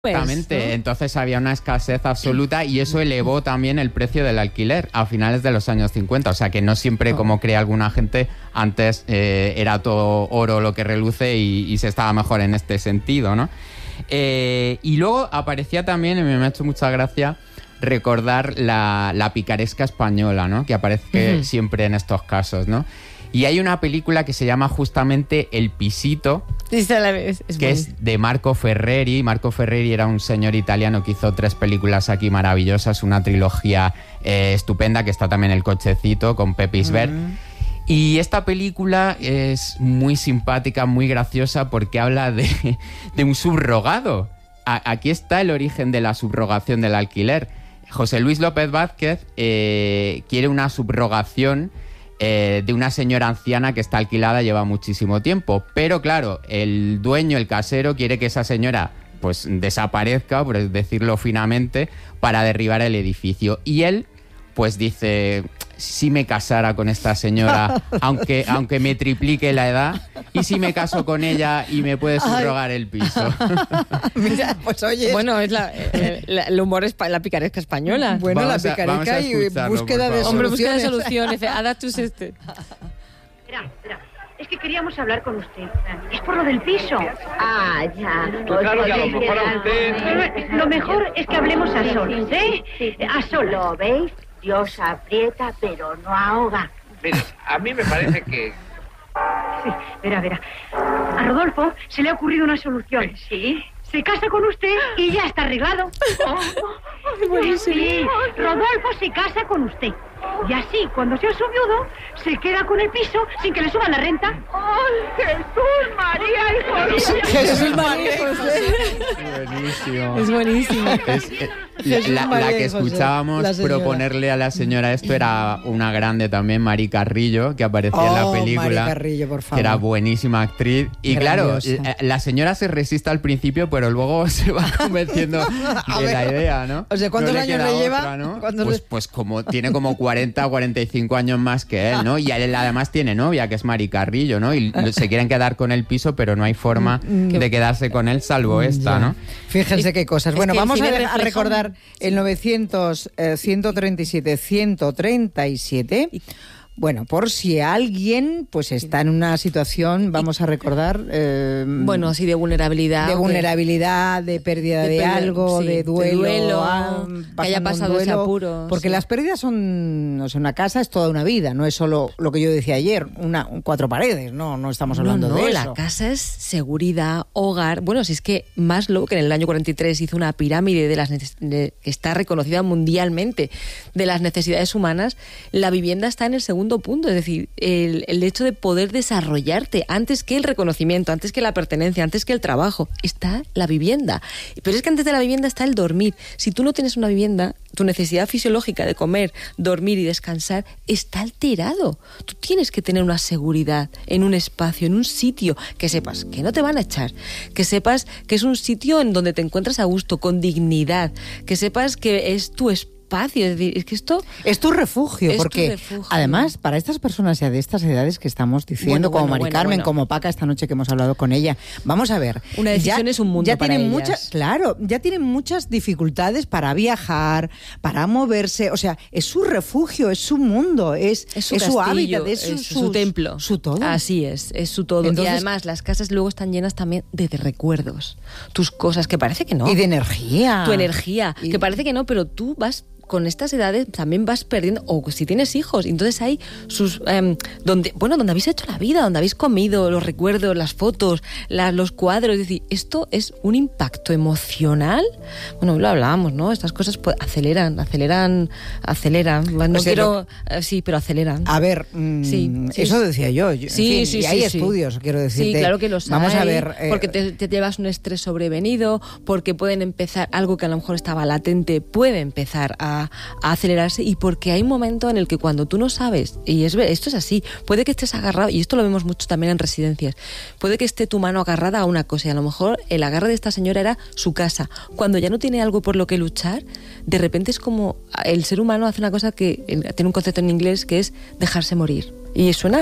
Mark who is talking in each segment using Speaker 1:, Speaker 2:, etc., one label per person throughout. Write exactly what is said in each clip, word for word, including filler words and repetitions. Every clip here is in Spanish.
Speaker 1: Exactamente,
Speaker 2: Pues, ¿no?
Speaker 1: Entonces había una escasez absoluta y eso elevó también el precio del alquiler a finales de los años cincuenta. O sea que no siempre, como cree alguna gente, antes eh, era todo oro lo que reluce y, y se estaba mejor en este sentido, ¿no? Eh, y luego aparecía también, y me ha hecho mucha gracia, recordar la, la picaresca española, ¿no? Que aparece uh-huh. siempre en estos casos, ¿no? Y hay una película que se llama justamente El Pisito,
Speaker 2: es, es
Speaker 1: que bueno. es de Marco Ferreri. Marco Ferreri era un señor italiano que hizo tres películas aquí maravillosas, una trilogía eh, estupenda, que está también El Cochecito con Pepe Isbert. Mm. Y esta película es muy simpática, muy graciosa, porque habla de, de un subrogado. A, aquí está el origen de la subrogación del alquiler. José Luis López Vázquez eh, quiere una subrogación Eh, de una señora anciana que está alquilada, lleva muchísimo tiempo. Pero claro, el dueño, el casero, quiere que esa señora pues desaparezca, por decirlo finamente, para derribar el edificio. Y él pues dice, si me casara con esta señora, aunque, aunque me triplique la edad, y si me caso con ella y me puede subrogar el piso.
Speaker 2: Mira, pues oye, bueno, es la, eh, la, el humor es la picaresca española.
Speaker 3: Bueno, vamos la picaresca a, y búsqueda de soluciones.
Speaker 2: Hombre, búsqueda de soluciones. Adaptus este.
Speaker 4: Espera, espera. Es que queríamos hablar con usted. Es por lo del piso.
Speaker 5: Ah, ya.
Speaker 6: Claro que a lo mejor a usted...
Speaker 4: Lo mejor es que hablemos a solas, ¿eh? A solas.
Speaker 5: ¿Lo veis? Dios aprieta, pero no ahoga.
Speaker 6: Mire, a mí me parece que...
Speaker 4: Sí, verá, verá. A Rodolfo se le ha ocurrido una solución. ¿Sí? Se casa con usted y ya está arreglado. Oh, oh, sí, Rodolfo se casa con usted. Y así, cuando sea su viudo, se queda con el piso sin que le suban la renta.
Speaker 5: ¡Ay, Jesús, María y José!
Speaker 2: Jesús, María y José.
Speaker 1: Buenísimo.
Speaker 2: Es buenísimo.
Speaker 1: Es, eh, la, la, la que escuchábamos la proponerle a la señora esto era una grande también, Mari Carrillo, que aparecía
Speaker 3: oh,
Speaker 1: en la película.
Speaker 3: Mari Carrillo, por favor.
Speaker 1: Que era buenísima actriz. Y claro, la, la señora se resiste al principio, pero luego se va convenciendo de ver, la idea, ¿no?
Speaker 3: O sea, ¿cuántos
Speaker 1: no
Speaker 3: años le,
Speaker 1: le
Speaker 3: lleva?
Speaker 1: Otra, ¿no?
Speaker 3: Pues,
Speaker 1: le... pues como tiene como cuarenta, cuarenta y cinco años más que él, ¿no? Y él además tiene novia, que es Mari Carrillo, ¿no? Y se quieren quedar con el piso, pero no hay forma de quedarse con él salvo esta, ¿no?
Speaker 3: Fíjense
Speaker 2: es,
Speaker 3: qué cosas. Bueno, vamos a,
Speaker 2: refleja...
Speaker 3: a recordar el novecientos, ciento treinta y siete, ciento treinta y siete. Bueno, por si alguien pues está en una situación, vamos a recordar... Eh,
Speaker 2: bueno, sí, de vulnerabilidad.
Speaker 3: De vulnerabilidad, de pérdida de, de pérdida, algo, sí, de duelo.
Speaker 2: De duelo ah, que haya pasado ese apuro.
Speaker 3: Porque sí. Las pérdidas son... O sea, una casa es toda una vida, no es solo lo que yo decía ayer, una cuatro paredes, no, no estamos hablando
Speaker 2: no, no,
Speaker 3: de eso.
Speaker 2: La casa es seguridad, hogar... Bueno, si es que Maslow, que en el año cuarenta y tres hizo una pirámide de las de, que está reconocida mundialmente de las necesidades humanas, la vivienda está en el segundo punto, es decir, el, el hecho de poder desarrollarte antes que el reconocimiento, antes que la pertenencia, antes que el trabajo, está la vivienda. Pero es que antes de la vivienda está el dormir. Si tú no tienes una vivienda, tu necesidad fisiológica de comer, dormir y descansar está alterado. Tú tienes que tener una seguridad en un espacio, en un sitio, que sepas que no te van a echar, que sepas que es un sitio en donde te encuentras a gusto, con dignidad, que sepas que es tu espacio. Espacio, es decir, es que esto
Speaker 3: es tu refugio,
Speaker 2: es
Speaker 3: porque
Speaker 2: tu refugio.
Speaker 3: Además, para estas personas ya de estas edades que estamos diciendo,
Speaker 2: bueno,
Speaker 3: como
Speaker 2: bueno,
Speaker 3: Mari
Speaker 2: bueno,
Speaker 3: Carmen,
Speaker 2: bueno.
Speaker 3: como Paca esta noche que hemos hablado con ella, vamos a ver.
Speaker 2: Una decisión
Speaker 3: ya,
Speaker 2: es un mundo
Speaker 3: ya
Speaker 2: para
Speaker 3: tienen
Speaker 2: ellas.
Speaker 3: muchas, claro, ya tienen muchas dificultades para viajar, para moverse, o sea, es su refugio, es su mundo, es,
Speaker 2: es su,
Speaker 3: es
Speaker 2: castillo,
Speaker 3: su hábitat, es,
Speaker 2: es
Speaker 3: su,
Speaker 2: su, su templo,
Speaker 3: su todo.
Speaker 2: Así es, es su todo. Entonces, y además las casas luego están llenas también de, de recuerdos, tus cosas que parece que no.
Speaker 3: Y de energía.
Speaker 2: Tu energía, y... que parece que no, pero tú vas con estas edades también vas perdiendo, o si tienes hijos, entonces hay sus, eh, donde, bueno, donde habéis hecho la vida, donde habéis comido, los recuerdos, las fotos, la, los cuadros, es decir, esto es un impacto emocional, bueno, lo hablábamos, ¿no? Estas cosas pues, aceleran, aceleran, aceleran, no o sea, quiero, lo... eh, sí, pero aceleran.
Speaker 3: A ver, mmm, sí, sí, eso decía yo, yo
Speaker 2: sí,
Speaker 3: en fin,
Speaker 2: sí,
Speaker 3: y
Speaker 2: sí,
Speaker 3: hay
Speaker 2: sí,
Speaker 3: estudios, quiero decirte.
Speaker 2: Sí, claro que los
Speaker 3: Vamos
Speaker 2: hay,
Speaker 3: a ver, eh...
Speaker 2: porque te, te llevas un estrés sobrevenido, porque pueden empezar, algo que a lo mejor estaba latente, puede empezar a a acelerarse, y porque hay un momento en el que cuando tú no sabes, y es esto es así, puede que estés agarrado, y esto lo vemos mucho también en residencias, puede que esté tu mano agarrada a una cosa, y a lo mejor el agarre de esta señora era su casa. Cuando ya no tiene algo por lo que luchar, de repente es como el ser humano hace una cosa que tiene un concepto en inglés que es dejarse morir, y suena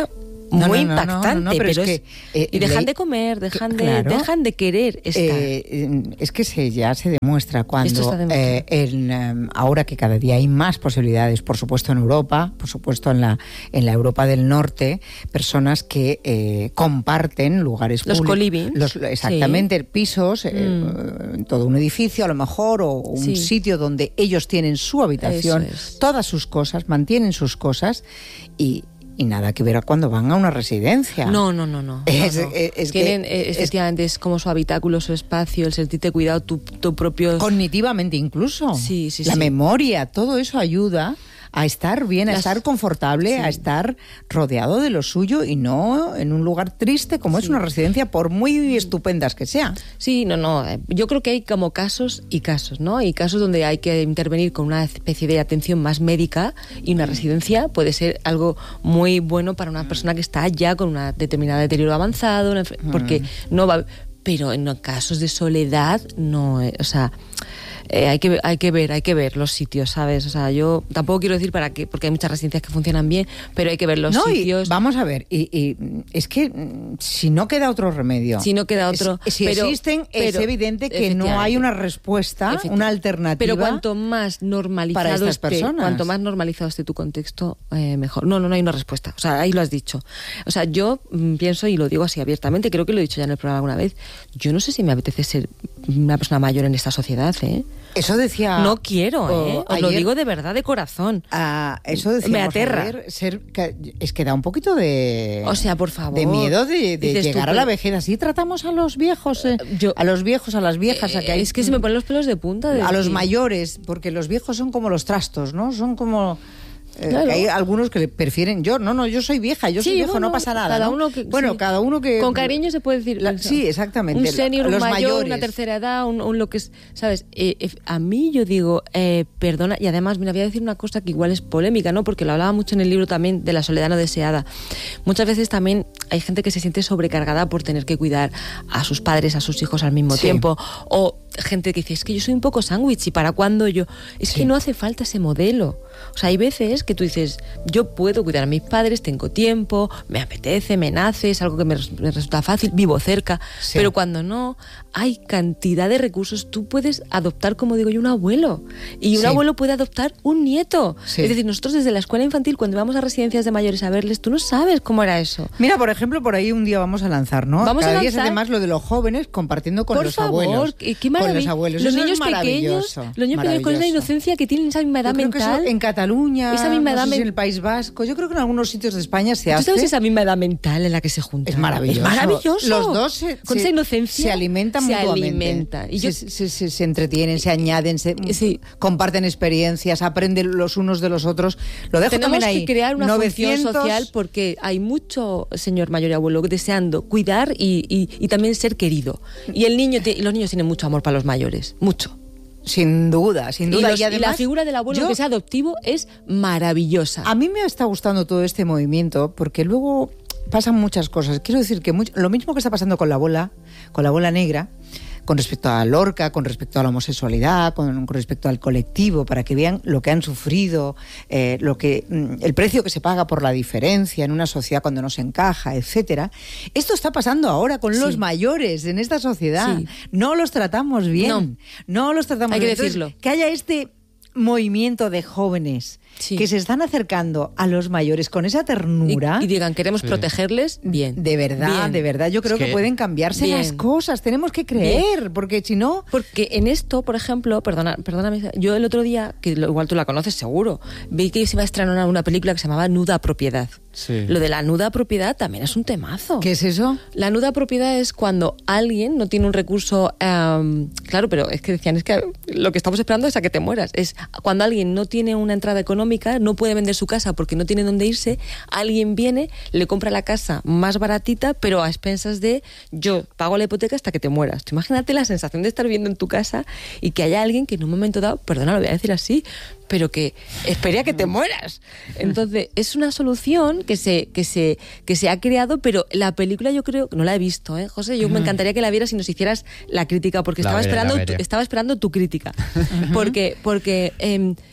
Speaker 2: muy
Speaker 3: no, no,
Speaker 2: impactante.
Speaker 3: No, no, no, pero,
Speaker 2: pero
Speaker 3: es
Speaker 2: es,
Speaker 3: que, eh,
Speaker 2: y dejan
Speaker 3: le,
Speaker 2: de comer, dejan,
Speaker 3: que,
Speaker 2: de,
Speaker 3: claro,
Speaker 2: dejan de querer estar.
Speaker 3: Eh, es que se, ya se demuestra cuando, eh, en, um, ahora que cada día hay más posibilidades, por supuesto en Europa, por supuesto en la, en la Europa del Norte, personas que eh, comparten lugares
Speaker 2: los
Speaker 3: públicos.
Speaker 2: Los
Speaker 3: Exactamente,
Speaker 2: sí.
Speaker 3: pisos, eh, mm. todo un edificio a lo mejor, o un
Speaker 2: sí.
Speaker 3: sitio donde ellos tienen su habitación, es. todas sus cosas, mantienen sus cosas y... Y nada que ver cuando van a una residencia.
Speaker 2: No, no, no, no.
Speaker 3: Es,
Speaker 2: no, no.
Speaker 3: es, es
Speaker 2: Tienen,
Speaker 3: que,
Speaker 2: efectivamente, es, es como su habitáculo, su espacio, el sentirte cuidado, tu, tu propio...
Speaker 3: Cognitivamente incluso.
Speaker 2: Sí, sí,
Speaker 3: La
Speaker 2: sí.
Speaker 3: memoria, todo eso ayuda a estar bien, a Las... estar confortable, sí. a estar rodeado de lo suyo y no en un lugar triste como sí. es una residencia, por muy estupendas que sean.
Speaker 2: Sí, no, no. Yo creo que hay como casos y casos, ¿no? Hay casos donde hay que intervenir con una especie de atención más médica y una residencia puede ser algo muy bueno para una persona que está ya con una determinada deterioro avanzado, porque no va... Pero en casos de soledad, no, o sea... Eh, hay que hay que ver hay que ver los sitios, ¿sabes? O sea, yo tampoco quiero decir para qué, porque hay muchas residencias que funcionan bien, pero hay que ver los
Speaker 3: no,
Speaker 2: sitios.
Speaker 3: Y vamos a ver, y, y es que si no queda otro remedio,
Speaker 2: si no queda otro,
Speaker 3: si
Speaker 2: pero,
Speaker 3: existen,
Speaker 2: pero,
Speaker 3: es evidente que no hay una respuesta, una alternativa.
Speaker 2: Pero cuanto más normalizado
Speaker 3: para estas
Speaker 2: esté,
Speaker 3: personas.
Speaker 2: cuanto más normalizado esté tu contexto, eh, mejor. No, no, no hay una respuesta. O sea, ahí lo has dicho. O sea, yo mm, pienso y lo digo así abiertamente. Creo que lo he dicho ya en el programa alguna vez. Yo no sé si me apetece ser una persona mayor en esta sociedad, ¿eh?
Speaker 3: Eso decía...
Speaker 2: No quiero, ¿eh? Os
Speaker 3: ayer,
Speaker 2: lo digo de verdad, de corazón.
Speaker 3: Uh, eso decía...
Speaker 2: Me aterra.
Speaker 3: Ayer, ser, es que da un poquito de...
Speaker 2: O sea, por favor.
Speaker 3: De miedo de, de llegar
Speaker 2: tú,
Speaker 3: a la vejez. Así tratamos a los viejos, eh,
Speaker 2: yo,
Speaker 3: a los viejos, a las viejas.
Speaker 2: Eh,
Speaker 3: a que hay,
Speaker 2: es que se me ponen los pelos de punta. De
Speaker 3: a
Speaker 2: decir.
Speaker 3: los mayores, porque los viejos son como los trastos, ¿no? Son como... Eh, claro. Hay algunos que prefieren, yo, no, no, yo soy vieja, yo soy sí, viejo, bueno, no pasa nada.
Speaker 2: Cada
Speaker 3: ¿no?
Speaker 2: uno que,
Speaker 3: bueno,
Speaker 2: sí.
Speaker 3: cada uno que...
Speaker 2: Con cariño se puede decir.
Speaker 3: La, sí, exactamente.
Speaker 2: Un senior, un
Speaker 3: los
Speaker 2: mayor,
Speaker 3: mayores.
Speaker 2: una tercera edad, un, un lo que es, ¿sabes? Eh, eh, a mí yo digo, eh, perdona, y además me voy a decir una cosa que igual es polémica, ¿no? Porque lo hablaba mucho en el libro también de la soledad no deseada. Muchas veces también hay gente que se siente sobrecargada por tener que cuidar a sus padres, a sus hijos al mismo sí. tiempo, o gente que dice, es que yo soy un poco sándwich, ¿y para cuándo yo? Es sí. que no hace falta ese modelo. O sea, hay veces que tú dices, yo puedo cuidar a mis padres, tengo tiempo, me apetece, me nace, es algo que me, me resulta fácil, vivo cerca, sí. pero cuando no, hay cantidad de recursos. Tú puedes adoptar, como digo yo, un abuelo, y un sí. abuelo puede adoptar un nieto. Sí. Es decir, nosotros desde la escuela infantil, cuando vamos a residencias de mayores a verles, tú no sabes cómo era eso.
Speaker 3: Mira, por ejemplo, por ahí un día vamos a lanzar, ¿no?
Speaker 2: Vamos
Speaker 3: Cada
Speaker 2: a
Speaker 3: día
Speaker 2: lanzar...
Speaker 3: es además lo de los jóvenes compartiendo con
Speaker 2: por
Speaker 3: los
Speaker 2: favor,
Speaker 3: abuelos.
Speaker 2: Qué maravilla.
Speaker 3: Con los abuelos.
Speaker 2: Los
Speaker 3: eso
Speaker 2: niños
Speaker 3: es
Speaker 2: pequeños, los niños pequeños con esa inocencia que tienen esa misma edad
Speaker 3: yo creo
Speaker 2: mental.
Speaker 3: Que eso en Cataluña,
Speaker 2: esa misma
Speaker 3: no
Speaker 2: edad
Speaker 3: sé
Speaker 2: men...
Speaker 3: si en el País Vasco, yo creo que en algunos sitios de España se
Speaker 2: ¿Tú
Speaker 3: hace.
Speaker 2: ¿Tú sabes esa misma edad mental en la que se juntan?
Speaker 3: Es maravilloso.
Speaker 2: Es maravilloso.
Speaker 3: Los dos se,
Speaker 2: con
Speaker 3: se,
Speaker 2: esa inocencia
Speaker 3: se alimentan
Speaker 2: se
Speaker 3: mutuamente.
Speaker 2: Alimenta. Y yo...
Speaker 3: se, se, se, se entretienen, se añaden, se
Speaker 2: sí.
Speaker 3: comparten experiencias, aprenden los unos de los otros. Lo dejo
Speaker 2: Tenemos
Speaker 3: también ahí.
Speaker 2: que crear una
Speaker 3: novecientos...
Speaker 2: función social porque hay mucho señor mayor y abuelo deseando cuidar y, y, y también ser querido. Y el niño te, y los niños tienen mucho amor para los mayores, mucho.
Speaker 3: Sin duda, sin duda.
Speaker 2: Y, los,
Speaker 3: y, además,
Speaker 2: y la figura del abuelo, yo, que sea adoptivo, es maravillosa.
Speaker 3: A mí me está gustando todo este movimiento porque luego pasan muchas cosas. Quiero decir que mucho, lo mismo que está pasando con la bola, con la bola negra, con respecto a Lorca, con respecto a la homosexualidad, con, con respecto al colectivo, para que vean lo que han sufrido, eh, lo que, el precio que se paga por la diferencia en una sociedad cuando no se encaja, etcétera. Esto está pasando ahora con sí. los mayores en esta sociedad. Sí. No los tratamos bien. No, no los tratamos
Speaker 2: Hay
Speaker 3: bien.
Speaker 2: Hay que decirlo.
Speaker 3: Entonces, que haya este movimiento de jóvenes sí. que se están acercando a los mayores con esa ternura
Speaker 2: y, y digan, queremos sí. protegerles bien.
Speaker 3: De verdad,
Speaker 2: bien.
Speaker 3: de verdad, yo creo es que, que pueden cambiarse bien. las cosas, tenemos que creer, bien. porque si no...
Speaker 2: Porque en esto, por ejemplo, perdona, perdóname, yo el otro día, que igual tú la conoces seguro, vi que se iba a estrenar una película que se llamaba Nuda Propiedad.
Speaker 1: Sí.
Speaker 2: Lo de la nuda propiedad también es un temazo.
Speaker 3: ¿Qué es eso?
Speaker 2: La nuda propiedad es cuando alguien no tiene un recurso... Um, claro, pero es que decían, es que lo que estamos esperando es a que te mueras. Es cuando alguien no tiene una entrada económica, no puede vender su casa porque no tiene dónde irse, alguien viene, le compra la casa más baratita, pero a expensas de yo pago la hipoteca hasta que te mueras. Tú imagínate la sensación de estar viviendo en tu casa y que haya alguien que en un momento dado, perdona, lo voy a decir así, pero que espere a que te mueras. Entonces, es una solución que se, que se, que se ha creado, pero la película yo creo, no la he visto, ¿eh, José? Yo uh-huh. me encantaría que la vieras y nos hicieras la crítica, porque
Speaker 1: la
Speaker 2: estaba
Speaker 1: veré,
Speaker 2: esperando tu, estaba esperando tu crítica. Uh-huh. Porque, porque eh,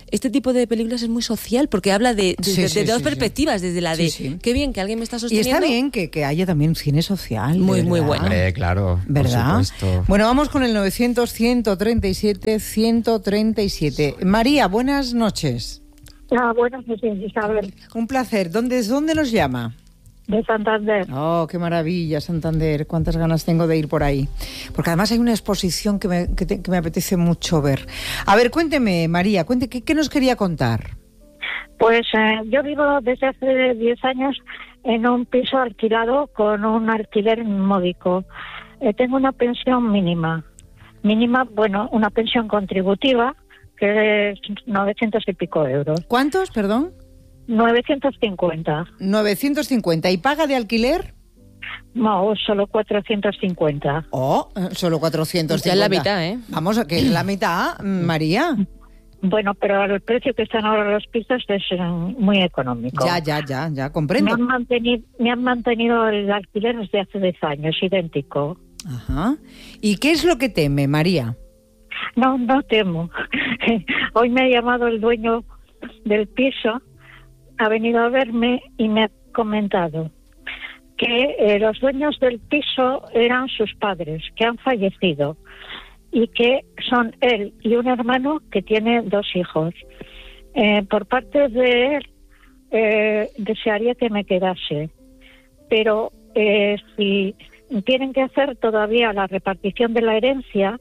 Speaker 2: este tipo de películas es muy social porque habla de, de,
Speaker 3: Sí,
Speaker 2: de,
Speaker 3: sí,
Speaker 2: de dos
Speaker 3: sí,
Speaker 2: perspectivas, desde la de
Speaker 3: Sí, sí.
Speaker 2: qué bien que alguien me está
Speaker 3: Y
Speaker 2: sosteniendo.
Speaker 3: está bien que, que haya también cine social.
Speaker 2: Muy,
Speaker 3: de
Speaker 2: muy
Speaker 3: verdad.
Speaker 2: bueno.
Speaker 1: Hombre, claro,
Speaker 3: ¿Verdad?
Speaker 1: por supuesto.
Speaker 3: Bueno, vamos con el novecientos, ciento treinta y siete, ciento treinta y siete. María, buenas noches.
Speaker 7: Ah, buenas noches, Isabel,
Speaker 3: Un placer. ¿Dónde, ¿Dónde nos llama?
Speaker 7: de Santander.
Speaker 3: Oh, qué maravilla, Santander. Cuántas ganas tengo de ir por ahí. Porque además hay una exposición que me, que te- que me apetece mucho ver. A ver, cuénteme, María, cuente, ¿qué, qué nos quería contar?
Speaker 7: Pues eh, yo vivo desde hace diez años en un piso alquilado con un alquiler módico. Eh, tengo una pensión mínima. Mínima, bueno, una pensión contributiva que es novecientos y pico euros.
Speaker 3: ¿Cuántos, perdón?
Speaker 7: novecientos cincuenta.
Speaker 3: novecientos cincuenta. ¿Y paga de alquiler?
Speaker 7: No, solo cuatrocientos cincuenta.
Speaker 3: Oh, eh, solo cuatrocientos cincuenta.
Speaker 2: Ya es la mitad, ¿eh?
Speaker 3: Vamos, a que la mitad, María.
Speaker 7: Bueno, pero el precio que están ahora los pisos es eh, muy económico.
Speaker 3: Ya, ya, ya, ya,
Speaker 7: Me
Speaker 3: comprendo.
Speaker 7: han, mantenido, me han mantenido el alquiler desde hace diez años, idéntico.
Speaker 3: Ajá. ¿Y qué es lo que teme, María?
Speaker 7: No, no temo. Hoy me ha llamado el dueño del piso, ha venido a verme y me ha comentado que eh, los dueños del piso eran sus padres, que han fallecido, y que son él y un hermano que tiene dos hijos. Eh, por parte de él, eh, desearía que me quedase, pero eh, si tienen que hacer todavía la repartición de la herencia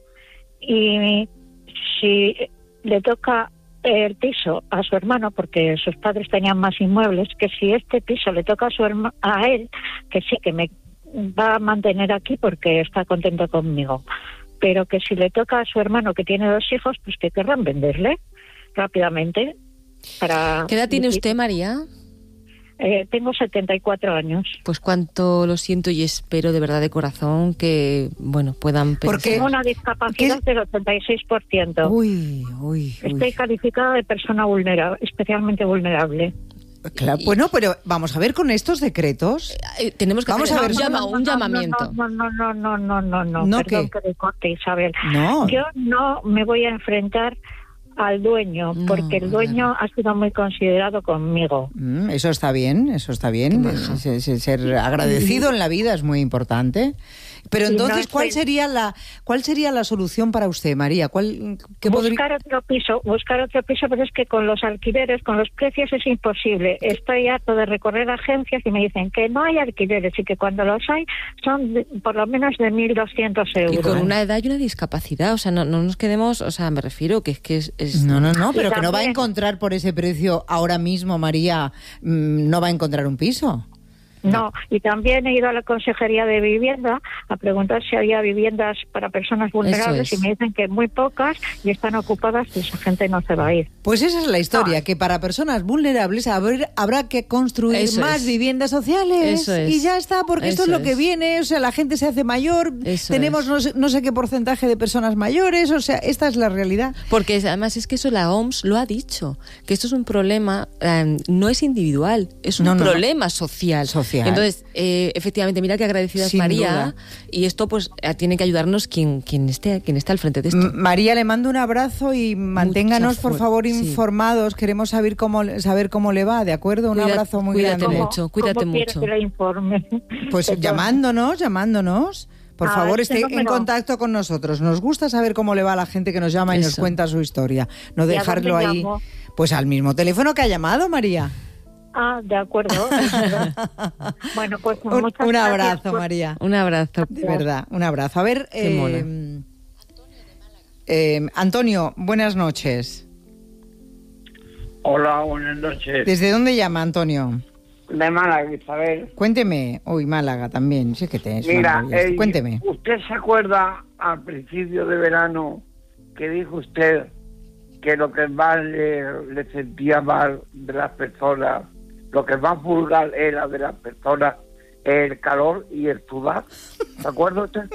Speaker 7: y si le toca el piso a su hermano, porque sus padres tenían más inmuebles, que si este piso le toca a su herma- a él, que sí que me va a mantener aquí porque está contento conmigo, pero que si le toca a su hermano que tiene dos hijos, pues que querrán venderle rápidamente. Para
Speaker 2: ¿Qué edad tiene usted, María?
Speaker 7: Eh, tengo setenta y cuatro años.
Speaker 2: Pues cuánto lo siento y espero de verdad de corazón que, bueno, puedan pensar.
Speaker 3: Porque-
Speaker 7: Tengo una discapacidad
Speaker 3: ¿Qué?
Speaker 7: del ochenta y seis por ciento.
Speaker 3: Uy, uy,
Speaker 7: Estoy
Speaker 3: uy.
Speaker 7: calificada de persona vulnerable, especialmente vulnerable.
Speaker 3: Claro, bueno, pero vamos a ver con estos decretos.
Speaker 2: Eh, tenemos que
Speaker 3: Vamos
Speaker 2: hacer
Speaker 3: a ver,
Speaker 2: un, llama-
Speaker 7: No, no,
Speaker 2: un
Speaker 7: no,
Speaker 2: llamamiento.
Speaker 7: No, no, no, no, no, no, no,
Speaker 3: ¿No
Speaker 7: Perdón
Speaker 3: qué?
Speaker 7: que le corte, Isabel.
Speaker 3: No.
Speaker 7: Yo no me voy a enfrentar al dueño,
Speaker 2: No,
Speaker 7: porque el dueño ha sido muy considerado conmigo.
Speaker 3: Mm, eso está bien, eso está bien. Se- se- Ser agradecido en la vida es muy importante. Pero
Speaker 7: Sí,
Speaker 3: entonces,
Speaker 7: no,
Speaker 3: ¿cuál
Speaker 7: estoy-
Speaker 3: sería la cuál sería la solución para usted, María? ¿Cuál qué podría-
Speaker 7: Buscar otro piso, buscar otro piso, pero es que con los alquileres, con los precios es imposible. Estoy harto de recorrer agencias y me dicen que no hay alquileres y que cuando los hay son de- por lo menos de mil doscientos euros.
Speaker 2: Y con una edad y una discapacidad, o sea, no, no nos quedemos, o sea, me refiero que es que es... es-
Speaker 3: No, no, no, pero
Speaker 7: Y
Speaker 3: que no va a
Speaker 7: también-
Speaker 3: encontrar por ese precio ahora mismo, María, mm, no va a encontrar un piso.
Speaker 7: No, y también he ido a la Consejería de Vivienda a preguntar si había viviendas para personas vulnerables
Speaker 2: es.
Speaker 7: y me dicen que muy pocas y están ocupadas y esa gente no se va a ir.
Speaker 3: Pues esa es la historia, que para personas vulnerables haber- habrá que construir
Speaker 2: Eso
Speaker 3: más
Speaker 2: es.
Speaker 3: viviendas sociales.
Speaker 2: Eso es.
Speaker 3: Y ya está, porque esto es
Speaker 2: Eso
Speaker 3: lo que
Speaker 2: es.
Speaker 3: viene, o sea, la gente se hace mayor,
Speaker 2: Eso
Speaker 3: tenemos
Speaker 2: es.
Speaker 3: no sé, no sé qué porcentaje de personas mayores, o sea, esta es la realidad.
Speaker 2: Porque es- además es que eso la O M S lo ha dicho, que esto es un problema, eh, no es individual, es un
Speaker 3: No, no, no.
Speaker 2: problema social.
Speaker 3: Social.
Speaker 2: Entonces, eh, efectivamente, mira qué agradecida es
Speaker 3: Sin
Speaker 2: María,
Speaker 3: duda.
Speaker 2: y esto pues eh, tiene que ayudarnos quien, quien, esté, quien está al frente de esto.
Speaker 3: M- María, le mando un abrazo y manténganos, por
Speaker 2: fuer-
Speaker 3: favor,
Speaker 2: sí.
Speaker 3: informados. Queremos saber cómo, saber cómo le va, ¿de acuerdo? Un
Speaker 2: Cuida-
Speaker 3: abrazo muy
Speaker 2: cuídate
Speaker 3: grande.
Speaker 2: mucho. cuídate
Speaker 7: ¿Cómo quiere
Speaker 2: mucho.
Speaker 7: que le informe?
Speaker 3: Pues
Speaker 7: Perdón.
Speaker 3: llamándonos, llamándonos. Por
Speaker 7: A
Speaker 3: favor,
Speaker 7: este
Speaker 3: esté en
Speaker 7: número.
Speaker 3: contacto con nosotros. Nos gusta saber cómo le va a la gente que nos llama y nos
Speaker 2: Eso.
Speaker 3: cuenta su historia. No
Speaker 7: ¿Y a
Speaker 3: dejarlo
Speaker 7: dónde
Speaker 3: ahí.
Speaker 7: llamo?
Speaker 3: Pues al mismo teléfono que ha llamado, María.
Speaker 7: Ah, de acuerdo. bueno, pues
Speaker 3: Un,
Speaker 7: muchas
Speaker 3: un
Speaker 7: gracias
Speaker 3: abrazo,
Speaker 7: por-
Speaker 3: María.
Speaker 2: Un abrazo.
Speaker 3: De verdad, un abrazo. A ver,
Speaker 2: Qué
Speaker 3: eh, eh, Antonio, buenas noches.
Speaker 6: Hola, buenas noches.
Speaker 3: ¿Desde dónde llama, Antonio?
Speaker 6: De Málaga, Isabel.
Speaker 3: Cuénteme. Uy, Málaga también. Sí que te es una
Speaker 6: Mira,
Speaker 3: maravilla.
Speaker 6: eh,
Speaker 3: Cuénteme.
Speaker 6: ¿usted se acuerda al principio de verano que dijo usted que lo que más le, le sentía mal de las personas, lo que más vulgar era de las personas, el calor y el sudar? ¿Se acuerda usted?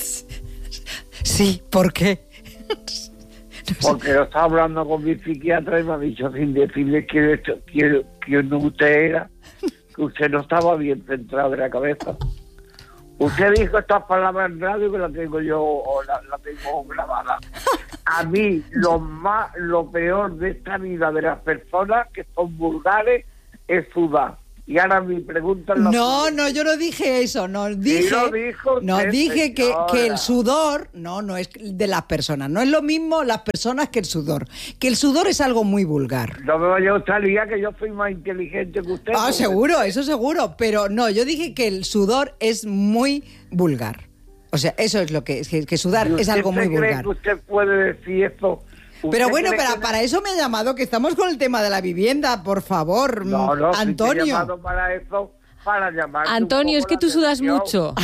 Speaker 3: Sí, ¿por qué?
Speaker 6: Porque lo estaba hablando con mi psiquiatra y me ha dicho sin decirle que, que, que no usted era, que usted no estaba bien centrado de la cabeza. Usted dijo estas palabras en radio que las tengo yo, o la, la tengo grabada. A mí lo más, lo peor de esta vida de las personas que son vulgares es sudar. Y ahora mi pregunta es la
Speaker 3: No,
Speaker 6: siguiente.
Speaker 3: no, yo no dije eso, no dije,
Speaker 6: Sí lo dijo
Speaker 3: no
Speaker 6: usted,
Speaker 3: dije que,
Speaker 6: señora.
Speaker 3: que el sudor, no, no es de las personas, no es lo mismo las personas que el sudor, que el sudor es algo muy vulgar.
Speaker 6: No me vaya usted a liar que yo soy más inteligente que usted.
Speaker 3: Ah,
Speaker 6: porque-
Speaker 3: seguro, eso seguro, pero no, yo dije que el sudor es muy vulgar. O sea, eso es lo que es, que, que sudar
Speaker 6: ¿Y
Speaker 3: es
Speaker 6: usted
Speaker 3: algo
Speaker 6: se
Speaker 3: muy
Speaker 6: cree
Speaker 3: vulgar.
Speaker 6: que usted puede decir eso?
Speaker 3: Pero
Speaker 6: ¿Usted
Speaker 3: bueno,
Speaker 6: cree
Speaker 3: para,
Speaker 6: que-
Speaker 3: para eso me ha llamado, que estamos con el tema de la vivienda, por favor,
Speaker 6: No, no, si te he
Speaker 3: Antonio.
Speaker 6: llamado para eso, para llamar.
Speaker 2: Antonio, es que tú sudas mucho.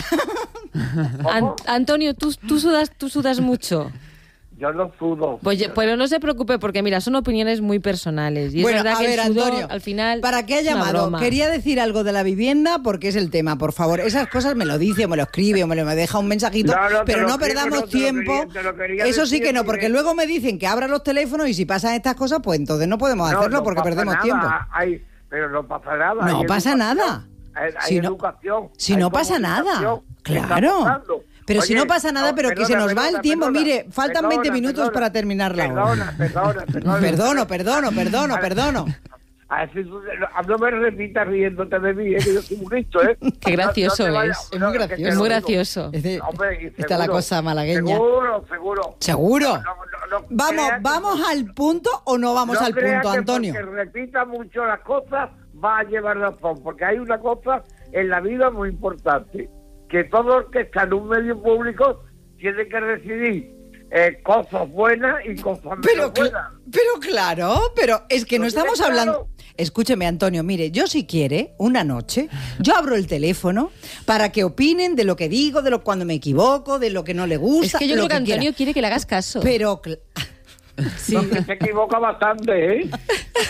Speaker 2: An- Antonio, ¿tú, tú, sudas, tú sudas mucho.
Speaker 6: Yo no sudo.
Speaker 2: Pues, ye- pero no se preocupe, porque mira, son opiniones muy personales. Y es
Speaker 3: Bueno,
Speaker 2: verdad
Speaker 3: a
Speaker 2: que
Speaker 3: ver,
Speaker 2: el sudor,
Speaker 3: Antonio,
Speaker 2: al final.
Speaker 3: ¿para qué ha
Speaker 2: es una
Speaker 3: llamado?
Speaker 2: broma.
Speaker 3: Quería decir algo de la vivienda porque es el tema, por favor. Esas cosas me lo dice o me lo escribe o me lo me deja un mensajito,
Speaker 6: No, no, te
Speaker 3: pero
Speaker 6: lo
Speaker 3: no
Speaker 6: escribo,
Speaker 3: perdamos
Speaker 6: no, te lo
Speaker 3: tiempo.
Speaker 6: quería- te lo quería
Speaker 3: Eso sí
Speaker 6: decir
Speaker 3: que no, porque
Speaker 6: directo.
Speaker 3: luego me dicen que abra los teléfonos y si pasan estas cosas, pues entonces no podemos
Speaker 6: No,
Speaker 3: hacerlo
Speaker 6: no
Speaker 3: porque
Speaker 6: pasa
Speaker 3: perdemos
Speaker 6: nada,
Speaker 3: tiempo.
Speaker 6: hay- pero no pasa nada.
Speaker 3: No
Speaker 6: hay
Speaker 3: pasa
Speaker 6: educación,
Speaker 3: nada.
Speaker 6: Hay, hay
Speaker 3: Si no-
Speaker 6: educación.
Speaker 3: Si
Speaker 6: hay
Speaker 3: no pasa nada,
Speaker 6: comunicación. ¿Qué está
Speaker 3: claro.
Speaker 6: pasando?
Speaker 3: Pero si
Speaker 6: Oye,
Speaker 3: no pasa nada,
Speaker 6: no,
Speaker 3: pero que se
Speaker 6: perdona,
Speaker 3: nos va el
Speaker 6: perdona,
Speaker 3: tiempo.
Speaker 6: perdona,
Speaker 3: Mire, faltan
Speaker 6: perdona,
Speaker 3: veinte minutos
Speaker 6: perdona,
Speaker 3: para terminar la hora.
Speaker 6: Perdona, perdona, perdona.
Speaker 3: Perdono, perdono, perdono, perdono.
Speaker 6: A ver, si tú- no me repitas riéndote de mí, ¿eh? Que yo soy muy listo, ¿eh?
Speaker 2: Qué gracioso
Speaker 6: te
Speaker 2: es.
Speaker 6: vayas-
Speaker 3: Es muy
Speaker 6: no, que
Speaker 3: gracioso.
Speaker 6: te
Speaker 2: Es
Speaker 6: lo
Speaker 2: muy
Speaker 6: digo.
Speaker 2: gracioso.
Speaker 3: Es decir,
Speaker 6: Hombre, y
Speaker 3: está la
Speaker 6: seguro,
Speaker 3: cosa malagueña.
Speaker 6: Seguro, seguro.
Speaker 3: ¿Seguro?
Speaker 6: No, no, no, no
Speaker 3: Vamos,
Speaker 6: crea que-
Speaker 3: ¿vamos al punto o no vamos
Speaker 6: no
Speaker 3: al
Speaker 6: crea
Speaker 3: punto,
Speaker 6: que
Speaker 3: Antonio?
Speaker 6: porque repita mucho las cosas va a llevar razón, porque hay una cosa en la vida muy importante, que todo el que está en un medio público tiene que decidir eh, cosas buenas y cosas menos
Speaker 3: Pero, cl-
Speaker 6: buenas.
Speaker 3: pero claro, pero es que no
Speaker 6: ¿Lo
Speaker 3: estamos
Speaker 6: tienes claro?
Speaker 3: hablando... Escúcheme, Antonio, mire, yo si quiere, una noche, yo abro el teléfono para que opinen de lo que digo, de lo cuando me equivoco, de lo que no le gusta,
Speaker 2: Es que yo
Speaker 3: lo
Speaker 2: creo que
Speaker 3: quiera.
Speaker 2: Antonio quiere que le hagas caso.
Speaker 3: Pero, cl- sí,
Speaker 6: Porque se equivoca bastante, ¿eh?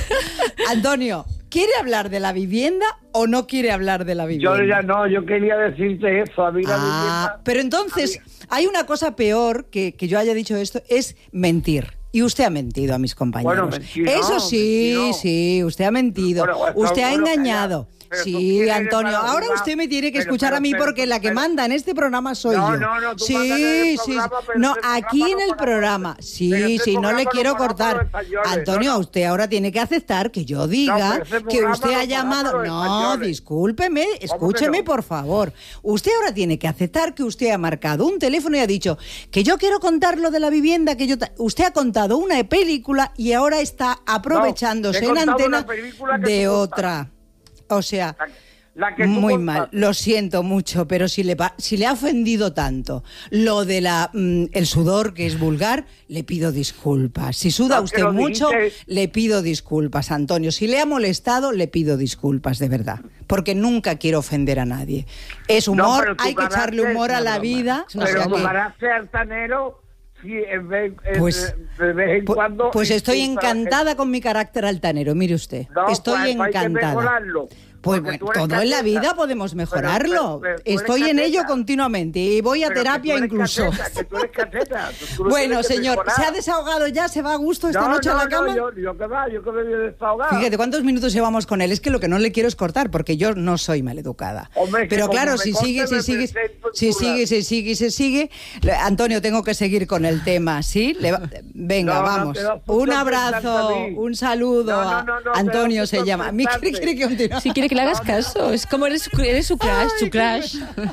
Speaker 3: Antonio, ¿quiere hablar de la vivienda o no quiere hablar de la vivienda?
Speaker 6: Yo ya no, yo quería decirte eso, a mí la
Speaker 3: Ah,
Speaker 6: vivienda-
Speaker 3: pero entonces, hay una cosa peor que, que yo haya dicho esto, es mentir. Y usted ha mentido a mis compañeros.
Speaker 6: Bueno, mentir no,
Speaker 3: Eso sí,
Speaker 6: mentir no.
Speaker 3: sí, usted ha mentido.
Speaker 6: Bueno, bueno,
Speaker 3: usted ha
Speaker 6: bueno,
Speaker 3: engañado.
Speaker 6: calla. Pero tú
Speaker 3: Sí,
Speaker 6: quieres
Speaker 3: Antonio,
Speaker 6: para
Speaker 3: ahora
Speaker 6: arriba,
Speaker 3: usted me tiene que
Speaker 6: pero,
Speaker 3: escuchar
Speaker 6: pero,
Speaker 3: a mí
Speaker 6: pero,
Speaker 3: porque la que
Speaker 6: pero-
Speaker 3: manda en este programa soy
Speaker 6: No,
Speaker 3: yo.
Speaker 6: no, no, tú
Speaker 3: sí,
Speaker 6: mandas en el
Speaker 3: sí,
Speaker 6: programa, pero
Speaker 3: no,
Speaker 6: este programa
Speaker 3: aquí en
Speaker 6: no
Speaker 3: el
Speaker 6: para-
Speaker 3: programa.
Speaker 6: pero
Speaker 3: Sí,
Speaker 6: este
Speaker 3: sí, no
Speaker 6: programa
Speaker 3: le
Speaker 6: no
Speaker 3: quiero
Speaker 6: para para
Speaker 3: cortar.
Speaker 6: los españoles,
Speaker 3: Antonio,
Speaker 6: no, no.
Speaker 3: usted ahora tiene que aceptar que yo diga
Speaker 6: pero ese
Speaker 3: que
Speaker 6: programa
Speaker 3: usted
Speaker 6: no
Speaker 3: ha
Speaker 6: para
Speaker 3: llamado.
Speaker 6: para los
Speaker 3: No,
Speaker 6: españoles.
Speaker 3: discúlpeme, escúcheme,
Speaker 6: no?
Speaker 3: por favor. Usted ahora tiene que aceptar que usted ha marcado un teléfono y ha dicho que yo quiero contar lo de la vivienda, que yo ta- usted ha contado una película y ahora está aprovechándose
Speaker 6: he
Speaker 3: en
Speaker 6: contado
Speaker 3: antena
Speaker 6: una película que
Speaker 3: de
Speaker 6: tú
Speaker 3: otra. O sea,
Speaker 6: La que tú
Speaker 3: muy
Speaker 6: contaste.
Speaker 3: mal, lo siento mucho, pero si le, pa- si le ha ofendido tanto lo de la mm, el sudor, que es vulgar, le pido disculpas. Si suda
Speaker 6: No, que
Speaker 3: usted
Speaker 6: lo
Speaker 3: mucho,
Speaker 6: dijiste.
Speaker 3: le pido disculpas, Antonio. Si le ha molestado, le pido disculpas, de verdad. Porque nunca quiero ofender a nadie. Es
Speaker 6: No,
Speaker 3: humor,
Speaker 6: pero tu
Speaker 3: hay que echarle
Speaker 6: carácter-
Speaker 3: humor a la
Speaker 2: broma.
Speaker 3: vida.
Speaker 2: Es una
Speaker 3: o
Speaker 6: Pero
Speaker 3: sea
Speaker 6: tu
Speaker 3: que-
Speaker 6: carácter altanero, sí, en vez, en-
Speaker 3: Pues-
Speaker 6: de vez en
Speaker 3: pu-
Speaker 6: cuando...
Speaker 3: pues estoy
Speaker 6: insulta a la
Speaker 3: encantada con mi carácter altanero, mire usted.
Speaker 6: gente. No,
Speaker 3: Estoy
Speaker 6: pues, hay que
Speaker 3: encantada.
Speaker 6: mejorarlo,
Speaker 3: Pues
Speaker 6: porque
Speaker 3: bueno,
Speaker 6: tú eres
Speaker 3: todo en la
Speaker 6: cateta.
Speaker 3: vida podemos mejorarlo.
Speaker 6: Pero- pero- pero tú eres
Speaker 3: Estoy en ello
Speaker 6: cateta.
Speaker 3: continuamente y voy a
Speaker 6: Pero que
Speaker 3: terapia
Speaker 6: tú eres
Speaker 3: incluso.
Speaker 6: cateta, que tú eres cateta, tú- tú lo
Speaker 3: Bueno,
Speaker 6: tienes que
Speaker 3: señor,
Speaker 6: mejorar.
Speaker 3: ¿se ha desahogado ya? ¿Se va a gusto esta
Speaker 6: No,
Speaker 3: noche
Speaker 6: no,
Speaker 3: a la
Speaker 6: no,
Speaker 3: cama?
Speaker 6: yo, yo que va, yo que me voy a desahogar.
Speaker 3: Fíjate, ¿cuántos minutos llevamos con él? Es que lo que no le quiero es cortar, porque yo no soy maleducada.
Speaker 6: Hombre, que
Speaker 3: Pero
Speaker 6: como
Speaker 3: claro,
Speaker 6: me
Speaker 3: si
Speaker 6: corte,
Speaker 3: sigue, si
Speaker 6: me
Speaker 3: sigue,
Speaker 6: presento en
Speaker 3: si
Speaker 6: tu
Speaker 3: sigue,
Speaker 6: lado.
Speaker 3: si sigue, si sigue, le- Antonio, tengo que seguir con el tema, ¿sí? Le va- Venga,
Speaker 6: No, no,
Speaker 3: vamos.
Speaker 6: te das
Speaker 3: Un
Speaker 6: punto
Speaker 3: abrazo,
Speaker 6: pensante a mí.
Speaker 3: un saludo.
Speaker 6: No, no,
Speaker 3: a-
Speaker 6: no, no, te
Speaker 3: Antonio
Speaker 6: das
Speaker 3: se
Speaker 6: punto
Speaker 3: llama. ¿A mí
Speaker 6: pensante.
Speaker 3: quiere, quiere que continúe?
Speaker 2: Si quiere que le hagas caso, es como eres su, eres su crush, su crush.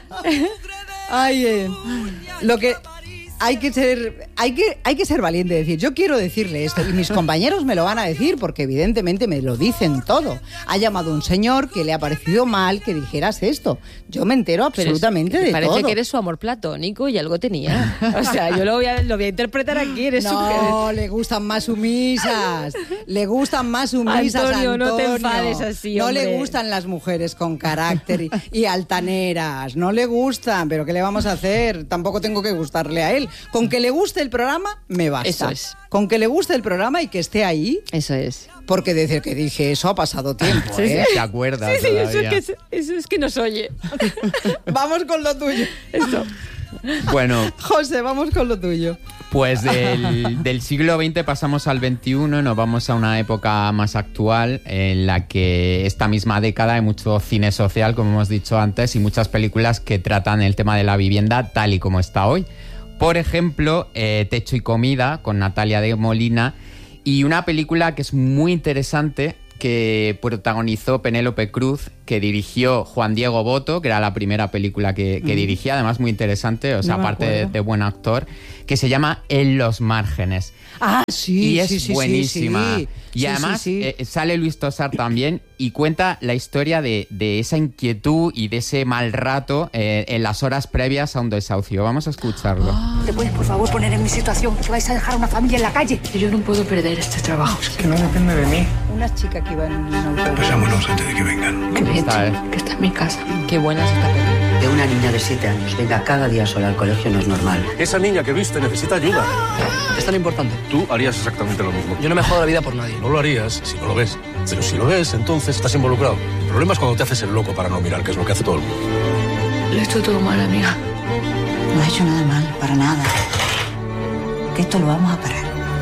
Speaker 3: Ay, eh, lo que hay que ser, hay que, hay que ser valiente, decir, yo quiero decirle esto y mis compañeros me lo van a decir porque evidentemente me lo dicen todo. Ha llamado un señor que le ha parecido mal que dijeras esto. Yo me entero
Speaker 2: Pero es
Speaker 3: absolutamente
Speaker 2: que me
Speaker 3: de
Speaker 2: parece
Speaker 3: todo.
Speaker 2: que eres su amor platónico y algo tenía. O sea, yo lo voy a, lo voy a interpretar aquí. Eres
Speaker 3: No, le gustan más sumisas. Le gustan más sumisas,
Speaker 2: Antonio,
Speaker 3: Antonio.
Speaker 2: no te enfades así,
Speaker 3: No le
Speaker 2: hombre.
Speaker 3: gustan las mujeres con carácter y, y altaneras. No le gustan, pero ¿qué le vamos a hacer? Tampoco tengo que gustarle a él. Con que le guste el programa, me basta.
Speaker 2: Eso es.
Speaker 3: Con que le guste el programa y que esté ahí,
Speaker 2: Eso es.
Speaker 3: porque desde que dije eso ha pasado tiempo,
Speaker 1: Sí,
Speaker 3: ¿eh?
Speaker 1: ¿Se acuerda
Speaker 2: Sí, sí, eso
Speaker 1: todavía?
Speaker 2: es, que, eso es que nos oye.
Speaker 3: Vamos con lo tuyo.
Speaker 2: Eso.
Speaker 1: Bueno,
Speaker 3: José, vamos con lo tuyo.
Speaker 1: pues del, del siglo veinte pasamos al veintiuno y nos vamos a una época más actual en la que esta misma década hay mucho cine social, como hemos dicho antes, y muchas películas que tratan el tema de la vivienda tal y como está hoy. Por ejemplo, eh, Techo y comida, con Natalia de Molina, y una película que es muy interesante, que protagonizó Penélope Cruz, que dirigió Juan Diego Boto, que era la primera película que, que mm. dirigía, además muy interesante, o sea, no aparte de, de buen actor, que se llama En los márgenes.
Speaker 3: Ah, sí,
Speaker 1: y es
Speaker 3: sí, sí,
Speaker 1: buenísima.
Speaker 3: Sí, sí.
Speaker 1: Y
Speaker 3: sí,
Speaker 1: además
Speaker 3: sí, sí.
Speaker 1: Eh, sale Luis Tosar también y cuenta la historia de, de esa inquietud y de ese mal rato eh, en las horas previas a un desahucio. Vamos a escucharlo.
Speaker 8: Oh. ¿Te puedes, por favor, poner en mi situación? Que vais a dejar a una familia en la calle.
Speaker 9: Yo no puedo perder este trabajo.
Speaker 6: Es que no depende de mí.
Speaker 3: Una chica que iba en un autobús.
Speaker 10: Pasámonos antes de que vengan.
Speaker 9: Qué bien,
Speaker 1: Está, ¿eh?
Speaker 9: que está en mi casa.
Speaker 2: Qué buena es esta película.
Speaker 11: De una niña de siete años venga cada día sola al colegio no es normal.
Speaker 10: Esa niña que viste necesita ayuda.
Speaker 9: Es tan importante.
Speaker 10: Tú harías exactamente lo mismo.
Speaker 9: Yo no me jodo la vida por nadie.
Speaker 10: No lo harías si no lo ves. Pero si lo ves, entonces estás involucrado. El problema es cuando te haces el loco para no mirar, que es lo que hace todo el mundo.
Speaker 9: Lo he hecho todo mal, amiga.
Speaker 11: No ha hecho nada mal, para nada. Que esto lo vamos a parar.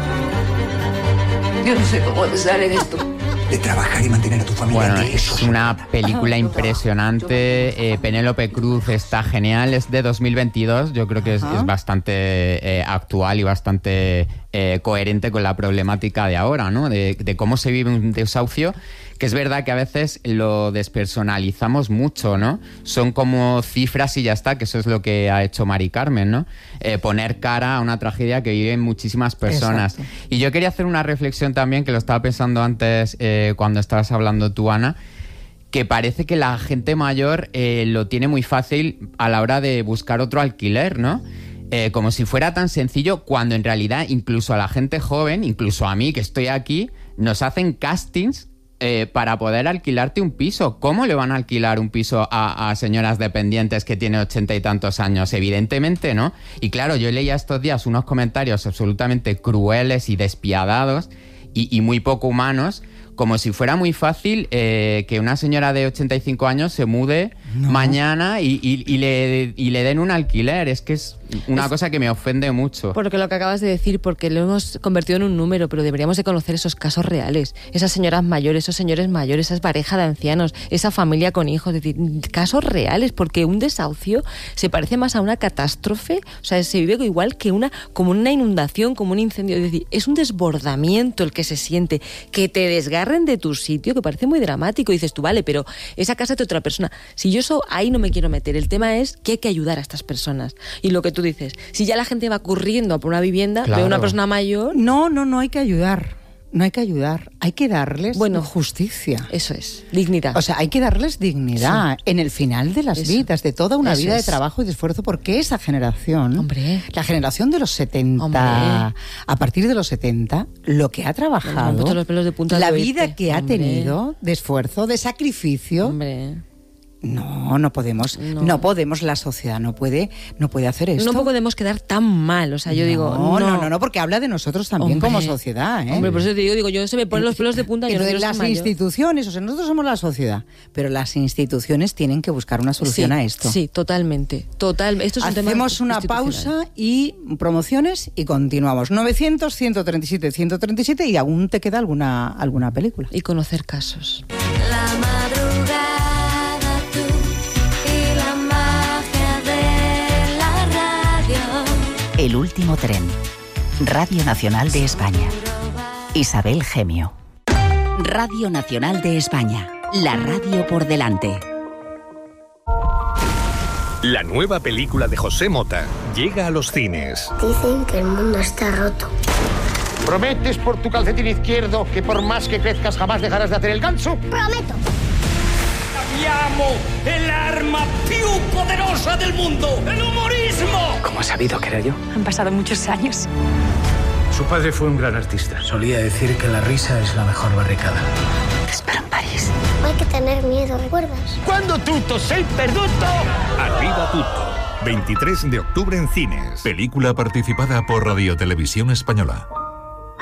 Speaker 9: Yo no sé cómo sale de esto.
Speaker 11: De trabajar y mantener a tu familia.
Speaker 1: Bueno, es una película impresionante. Eh, Penélope Cruz está genial. Es de dos mil veintidós. Yo creo que es, es bastante eh, actual y bastante eh, coherente con la problemática de ahora, ¿no? De, de cómo se vive un desahucio. Que es verdad que a veces lo despersonalizamos mucho, ¿no? Son como cifras y ya está, que eso es lo que ha hecho Mari Carmen, ¿no? Eh, poner cara a una tragedia que viven muchísimas personas. Exacto. Y yo quería hacer una reflexión también, que lo estaba pensando antes eh, cuando estabas hablando tú, Ana, que parece que la gente mayor eh, lo tiene muy fácil a la hora de buscar otro alquiler, ¿no? Eh, como si fuera tan sencillo, cuando en realidad incluso a la gente joven, incluso a mí que estoy aquí, nos hacen castings Eh, para poder alquilarte un piso. ¿Cómo le van a alquilar un piso a, a señoras dependientes que tienen ochenta y tantos años? Evidentemente, ¿no? Y claro, yo leía estos días unos comentarios absolutamente crueles y despiadados y, y muy poco humanos, como si fuera muy fácil eh, que una señora de ochenta y cinco años se mude no. mañana y, y, y, le, y le den un alquiler. Es que es una es cosa que me ofende mucho.
Speaker 2: Porque lo que acabas de decir, porque lo hemos convertido en un número, pero deberíamos de conocer esos casos reales. Esas señoras mayores, esos señores mayores, esas parejas de ancianos, esa familia con hijos. Es decir, casos reales, porque un desahucio se parece más a una catástrofe. O sea, se vive igual que una, como una inundación, como un incendio. Es decir, es un desbordamiento el que se siente, que te desgarren de tu sitio, que parece muy dramático. Y dices tú, vale, pero esa casa es de otra persona. Si yo eso ahí no me quiero meter. El tema es que hay que ayudar a estas personas. Y lo que tú dices, si ya la gente va corriendo a por una vivienda, claro, de una persona mayor...
Speaker 3: No, no, no hay que ayudar. No hay que ayudar. Hay que darles
Speaker 2: bueno,
Speaker 3: justicia.
Speaker 2: Eso es, dignidad.
Speaker 3: O sea, hay que darles dignidad sí. en el final de las eso. vidas, de toda una eso vida es. de trabajo y de esfuerzo, porque esa generación,
Speaker 2: Hombre.
Speaker 3: la generación de los setenta, Hombre. a partir de los setenta, lo que ha trabajado,
Speaker 2: los pelos de punta
Speaker 3: la
Speaker 2: de
Speaker 3: vida
Speaker 2: oeste.
Speaker 3: que ha
Speaker 2: Hombre.
Speaker 3: tenido de esfuerzo, de sacrificio...
Speaker 2: Hombre.
Speaker 3: No, no podemos, no. no podemos, la sociedad no puede, no puede hacer esto.
Speaker 2: No podemos quedar tan mal, o sea, yo
Speaker 3: no,
Speaker 2: digo...
Speaker 3: No, no, no, no, porque habla de nosotros también
Speaker 2: hombre,
Speaker 3: como sociedad, ¿eh?
Speaker 2: Hombre, por eso te digo, digo, yo se me ponen los pelos de punta. Yo
Speaker 3: pero
Speaker 2: no
Speaker 3: de las instituciones, o sea, nosotros somos la sociedad, pero las instituciones tienen que buscar una solución
Speaker 2: sí,
Speaker 3: a esto.
Speaker 2: Sí, totalmente, total. Esto es un
Speaker 3: Hacemos
Speaker 2: tema
Speaker 3: una pausa y promociones y continuamos. novecientos, ciento treinta y siete, ciento treinta y siete y aún te queda alguna, alguna película.
Speaker 2: Y conocer casos.
Speaker 12: La madrugada.
Speaker 13: El último tren. Radio Nacional de España. Isabel Gemio. Radio Nacional de España. La radio por delante.
Speaker 14: La nueva película de José Mota llega a los cines.
Speaker 15: Dicen que el mundo está roto.
Speaker 16: ¿Prometes por tu calcetín izquierdo que por más que crezcas jamás dejarás de hacer el ganso?
Speaker 15: ¡Prometo!
Speaker 17: Abbiamo el arma più poderosa del mundo, el humorismo.
Speaker 18: ¿Cómo has sabido que era yo?
Speaker 19: Han pasado muchos años.
Speaker 16: Su padre fue un gran artista.
Speaker 18: Solía decir que la risa es la mejor barricada.
Speaker 19: Te espero en París.
Speaker 15: No hay que tener miedo, ¿recuerdas?
Speaker 17: Cuando tutto sei perduto.
Speaker 14: Arriba tutto. veintitrés de octubre en cines.
Speaker 20: Película participada por Radio Televisión Española.